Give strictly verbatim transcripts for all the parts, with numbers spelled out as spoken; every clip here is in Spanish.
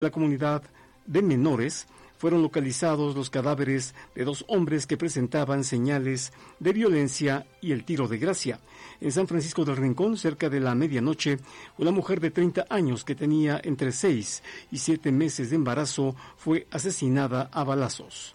la comunidad de menores fueron localizados los cadáveres de dos hombres que presentaban señales de violencia y el tiro de gracia. En San Francisco del Rincón, cerca de la medianoche, una mujer de treinta años que tenía entre seis y siete meses de embarazo fue asesinada a balazos.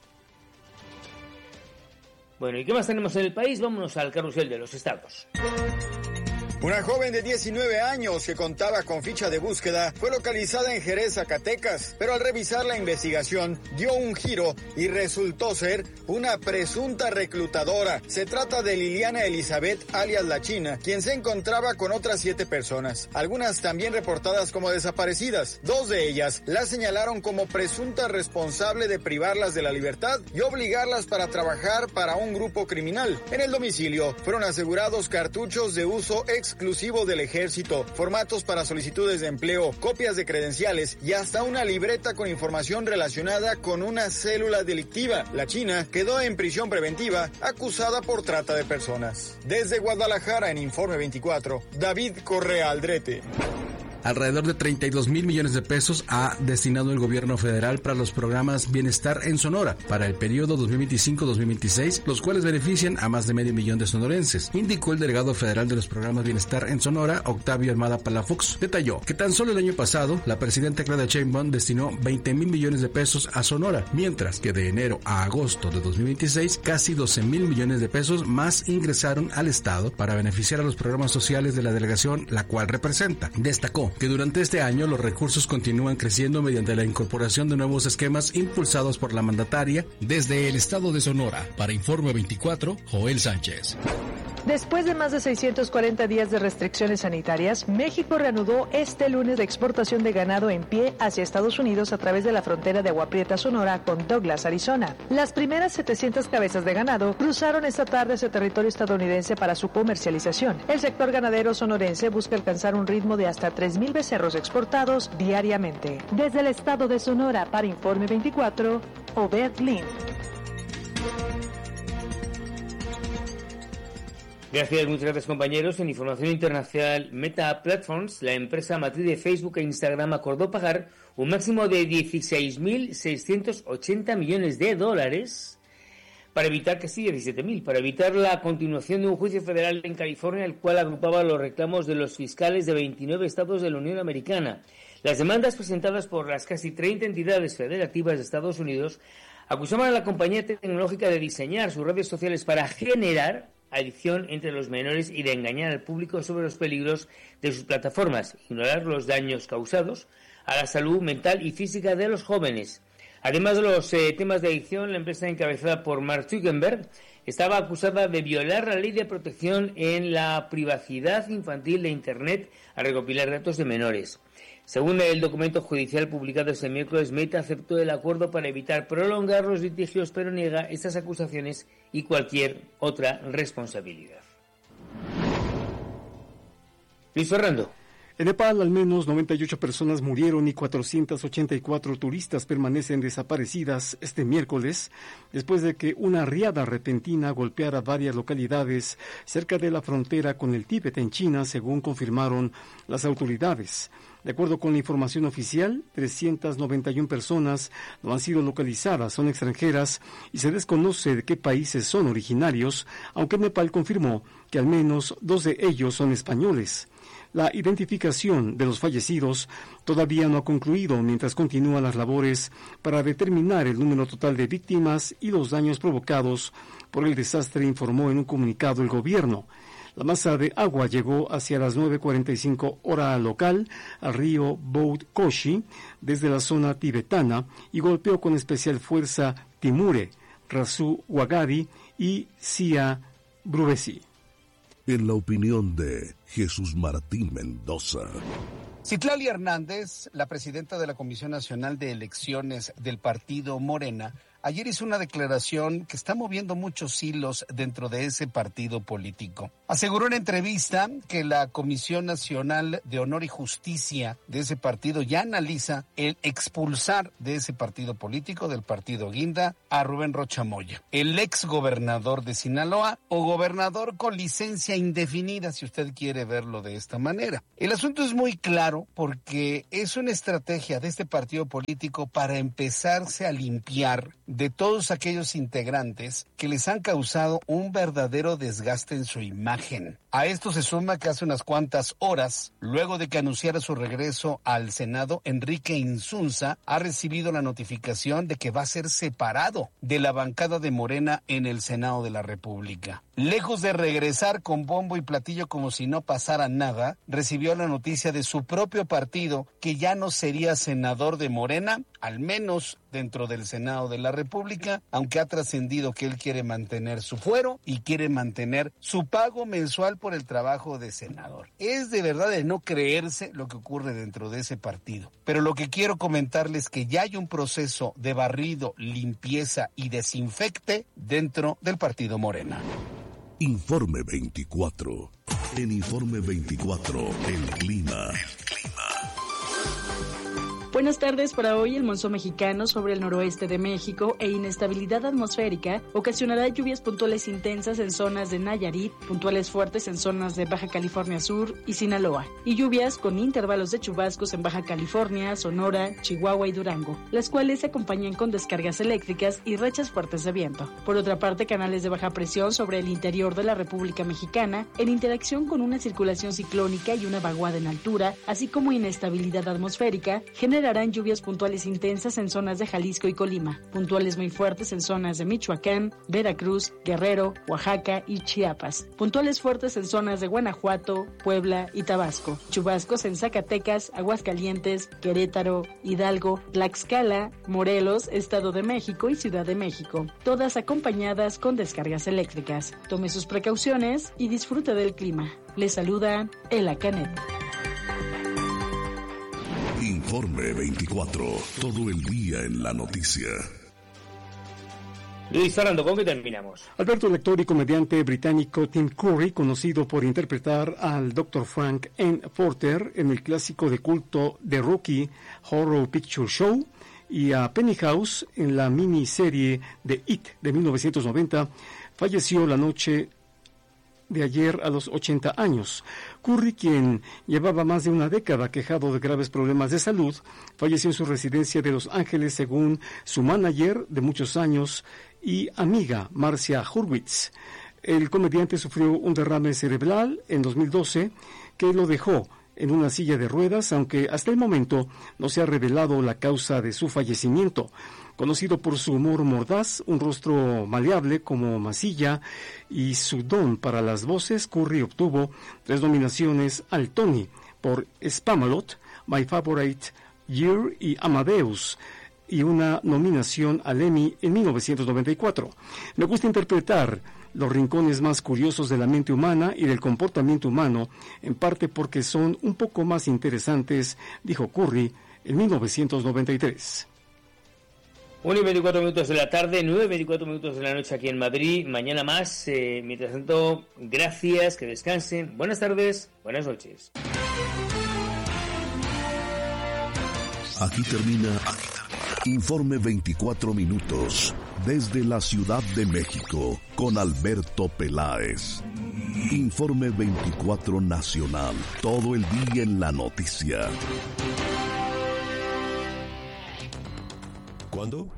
Bueno, ¿y qué más tenemos en el país? Vámonos al carrusel de los estados. Una joven de diecinueve años que contaba con ficha de búsqueda fue localizada en Jerez, Zacatecas, pero al revisar la investigación dio un giro y resultó ser una presunta reclutadora. Se trata de Liliana Elizabeth, alias La China, quien se encontraba con otras siete personas, algunas también reportadas como desaparecidas. Dos de ellas la señalaron como presunta responsable de privarlas de la libertad y obligarlas para trabajar para un grupo criminal. En el domicilio fueron asegurados cartuchos de uso ex exclusivo del ejército, formatos para solicitudes de empleo, copias de credenciales y hasta una libreta con información relacionada con una célula delictiva. La China quedó en prisión preventiva acusada por trata de personas. Desde Guadalajara, en Informe veinticuatro, David Correa Aldrete. Alrededor de treinta y dos mil millones de pesos ha destinado el gobierno federal para los programas Bienestar en Sonora para el periodo dos mil veinticinco a dos mil veintiséis, los cuales benefician a más de medio millón de sonorenses, indicó el delegado federal de los programas Bienestar en Sonora, Octavio Almada Palafox. Detalló que tan solo el año pasado, la presidenta Claudia Sheinbaum destinó veinte mil millones de pesos a Sonora, mientras que de enero a agosto de dos mil veintiséis, casi doce mil millones de pesos más ingresaron al Estado para beneficiar a los programas sociales de la delegación, la cual representa. Destacó que durante este año los recursos continúan creciendo mediante la incorporación de nuevos esquemas impulsados por la mandataria. Desde el estado de Sonora, para Informe veinticuatro, Joel Sánchez. Después de más de seiscientos cuarenta días de restricciones sanitarias, México reanudó este lunes la exportación de ganado en pie hacia Estados Unidos a través de la frontera de Agua Prieta, Sonora, con Douglas, Arizona. Las primeras setecientas cabezas de ganado cruzaron esta tarde hacia territorio estadounidense para su comercialización. El sector ganadero sonorense busca alcanzar un ritmo de hasta tres mil becerros exportados diariamente. Desde el estado de Sonora, para Informe veinticuatro, Obed Lin. Gracias, muchas gracias compañeros. En información internacional, Meta Platforms, la empresa matriz de Facebook e Instagram, acordó pagar un máximo de dieciséis mil seiscientos ochenta millones de dólares para evitar, que sí, diecisiete mil, para evitar la continuación de un juicio federal en California, el cual agrupaba los reclamos de los fiscales de veintinueve estados de la Unión Americana. Las demandas presentadas por las casi treinta entidades federativas de Estados Unidos acusaban a la compañía tecnológica de diseñar sus redes sociales para generar adicción entre los menores y de engañar al público sobre los peligros de sus plataformas, ignorar los daños causados a la salud mental y física de los jóvenes. Además de los eh, temas de adicción, la empresa encabezada por Mark Zuckerberg estaba acusada de violar la ley de protección en la privacidad infantil de Internet al recopilar datos de menores. Según el documento judicial publicado este miércoles, Meta aceptó el acuerdo para evitar prolongar los litigios, pero niega estas acusaciones y cualquier otra responsabilidad. Luis Fernando. En Nepal, al menos noventa y ocho personas murieron y cuatrocientos ochenta y cuatro turistas permanecen desaparecidas este miércoles, después de que una riada repentina golpeara varias localidades cerca de la frontera con el Tíbet en China, según confirmaron las autoridades. De acuerdo con la información oficial, trescientas noventa y una personas no han sido localizadas, son extranjeras y se desconoce de qué países son originarios, aunque Nepal confirmó que al menos dos de ellos son españoles. La identificación de los fallecidos todavía no ha concluido mientras continúan las labores para determinar el número total de víctimas y los daños provocados por el desastre, informó en un comunicado el gobierno. La masa de agua llegó hacia las nueve cuarenta y cinco hora local al río Bout Koshi desde la zona tibetana y golpeó con especial fuerza Timure, Rasu Wagadi y Sia Bruvesi. En la opinión de Jesús Martín Mendoza. Citlali Hernández, la presidenta de la Comisión Nacional de Elecciones del partido Morena, ayer hizo una declaración que está moviendo muchos hilos dentro de ese partido político. Aseguró en entrevista que la Comisión Nacional de Honor y Justicia de ese partido ya analiza el expulsar de ese partido político, del partido Guinda, a Rubén Rocha Moya, el ex gobernador de Sinaloa o gobernador con licencia indefinida, si usted quiere verlo de esta manera. El asunto es muy claro porque es una estrategia de este partido político para empezarse a limpiar de todos aquellos integrantes que les han causado un verdadero desgaste en su imagen. A esto se suma que hace unas cuantas horas, luego de que anunciara su regreso al Senado, Enrique Insunza ha recibido la notificación de que va a ser separado de la bancada de Morena en el Senado de la República. Lejos de regresar con bombo y platillo como si no pasara nada, recibió la noticia de su propio partido que ya no sería senador de Morena, al menos dentro del Senado de la República, aunque ha trascendido que él quiere mantener su fuero y quiere mantener su pago mensual por el trabajo de senador. Es de verdad de no creerse lo que ocurre dentro de ese partido. Pero lo que quiero comentarles es que ya hay un proceso de barrido, limpieza y desinfecte dentro del partido Morena. Informe veinticuatro. En Informe veinticuatro, el clima. El clima. Buenas tardes. Para hoy, el monzón mexicano sobre el noroeste de México e inestabilidad atmosférica ocasionará lluvias puntuales intensas en zonas de Nayarit, puntuales fuertes en zonas de Baja California Sur y Sinaloa, y lluvias con intervalos de chubascos en Baja California, Sonora, Chihuahua y Durango, las cuales se acompañan con descargas eléctricas y rachas fuertes de viento. Por otra parte, canales de baja presión sobre el interior de la República Mexicana, en interacción con una circulación ciclónica y una vaguada en altura, así como inestabilidad atmosférica, generan harán lluvias puntuales intensas en zonas de Jalisco y Colima, puntuales muy fuertes en zonas de Michoacán, Veracruz, Guerrero, Oaxaca y Chiapas, puntuales fuertes en zonas de Guanajuato, Puebla y Tabasco, chubascos en Zacatecas, Aguascalientes, Querétaro, Hidalgo, Tlaxcala, Morelos, Estado de México y Ciudad de México, todas acompañadas con descargas eléctricas. Tome sus precauciones y disfrute del clima. Les saluda Ela Canet. Informe veinticuatro, todo el día en la noticia. Luis Fernando, ¿con qué terminamos? Alberto, el actor y comediante británico Tim Curry, conocido por interpretar al doctor Frank N. Porter en el clásico de culto The Rocky Horror Picture Show y a Pennyhouse en la miniserie de It de mil novecientos noventa, falleció la noche de ayer a los ochenta años. Curry, quien llevaba más de una década quejado de graves problemas de salud, falleció en su residencia de Los Ángeles, según su manager de muchos años y amiga, Marcia Hurwitz. El comediante sufrió un derrame cerebral en dos mil doce que lo dejó en una silla de ruedas, aunque hasta el momento no se ha revelado la causa de su fallecimiento. Conocido por su humor mordaz, un rostro maleable como masilla y su don para las voces, Curry obtuvo tres nominaciones al Tony por Spamalot, My Favorite Year y Amadeus, y una nominación al Emmy en mil novecientos noventa y cuatro. Me gusta interpretar los rincones más curiosos de la mente humana y del comportamiento humano, en parte porque son un poco más interesantes, dijo Curry en mil novecientos noventa y tres. una y veinticuatro minutos de la tarde, nueve y veinticuatro minutos de la noche aquí en Madrid. Mañana más. Eh, mientras tanto, gracias, que descansen. Buenas tardes, buenas noches. Aquí termina, aquí termina Informe veinticuatro minutos desde la Ciudad de México con Alberto Peláez. Informe veinticuatro Nacional, todo el día en la noticia. ¿Cuándo?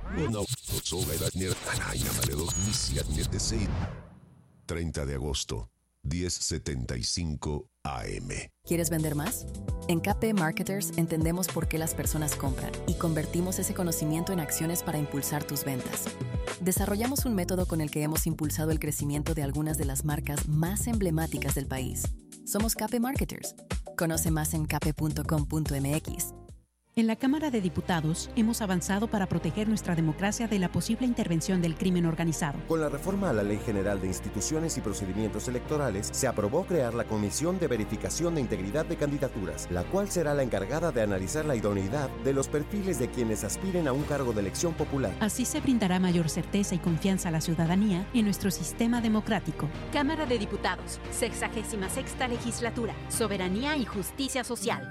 treinta de agosto, diez setenta y cinco A M. ¿Quieres vender más? En K P Marketers entendemos por qué las personas compran y convertimos ese conocimiento en acciones para impulsar tus ventas. Desarrollamos un método con el que hemos impulsado el crecimiento de algunas de las marcas más emblemáticas del país. Somos K P Marketers. Conoce más en k p punto com punto m x. En la Cámara de Diputados hemos avanzado para proteger nuestra democracia de la posible intervención del crimen organizado. Con la reforma a la Ley General de Instituciones y Procedimientos Electorales, se aprobó crear la Comisión de Verificación de Integridad de Candidaturas, la cual será la encargada de analizar la idoneidad de los perfiles de quienes aspiren a un cargo de elección popular. Así se brindará mayor certeza y confianza a la ciudadanía en nuestro sistema democrático. Cámara de Diputados, sexagésima sexta legislatura, soberanía y justicia social.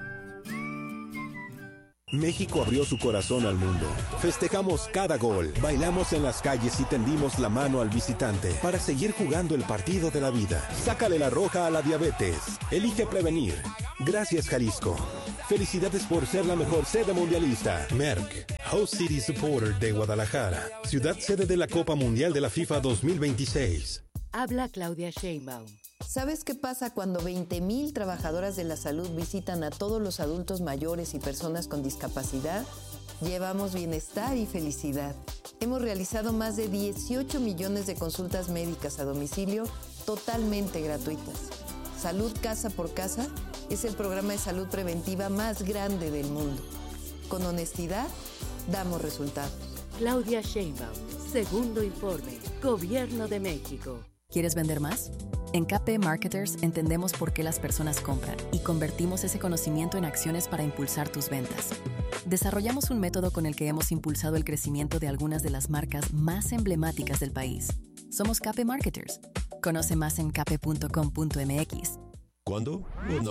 México abrió su corazón al mundo. Festejamos cada gol, bailamos en las calles y tendimos la mano al visitante para seguir jugando el partido de la vida. Sácale la roja a la diabetes. Elige prevenir. Gracias, Jalisco. Felicidades por ser la mejor sede mundialista. Merck, Host City Supporter de Guadalajara, ciudad sede de la Copa Mundial de la FIFA dos mil veintiséis. Habla Claudia Sheinbaum. ¿Sabes qué pasa cuando veinte mil trabajadoras de la salud visitan a todos los adultos mayores y personas con discapacidad? Llevamos bienestar y felicidad. Hemos realizado más de dieciocho millones de consultas médicas a domicilio totalmente gratuitas. Salud Casa por Casa es el programa de salud preventiva más grande del mundo. Con honestidad, damos resultados. Claudia Sheinbaum, segundo informe, Gobierno de México. ¿Quieres vender más? En K P Marketers entendemos por qué las personas compran y convertimos ese conocimiento en acciones para impulsar tus ventas. Desarrollamos un método con el que hemos impulsado el crecimiento de algunas de las marcas más emblemáticas del país. Somos K P Marketers. Conoce más en k p punto com punto m x. ¿Cuándo? No,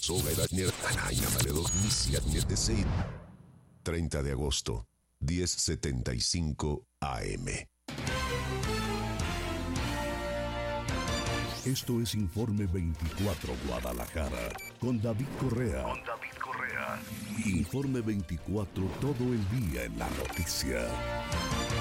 treinta de agosto, diez setenta y cinco A M. Esto es Informe veinticuatro Guadalajara, con David Correa. Con David Correa. Informe veinticuatro, todo el día en la noticia.